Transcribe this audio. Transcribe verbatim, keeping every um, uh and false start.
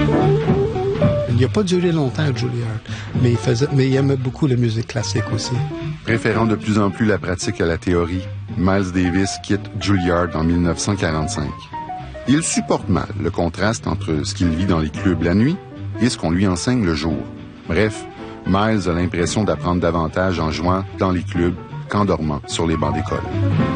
Il n'a pas duré longtemps à Juilliard, mais il, faisait, mais il aimait beaucoup la musique classique aussi. Préférant de plus en plus la pratique à la théorie, Miles Davis quitte Juilliard en mille neuf cent quarante-cinq. Il supporte mal le contraste entre ce qu'il vit dans les clubs la nuit et ce qu'on lui enseigne le jour. Bref, Miles a l'impression d'apprendre davantage en jouant dans les clubs qu'en dormant sur les bancs d'école.